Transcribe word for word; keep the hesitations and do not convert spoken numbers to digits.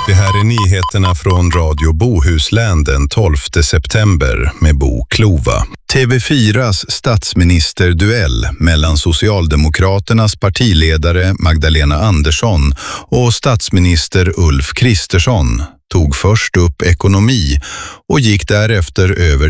Det här är nyheterna från Radio Bohuslän den tolfte september med Bo Klova. T V fyras statsministerduell mellan Socialdemokraternas partiledare Magdalena Andersson och statsminister Ulf Kristersson tog först upp ekonomi och gick därefter över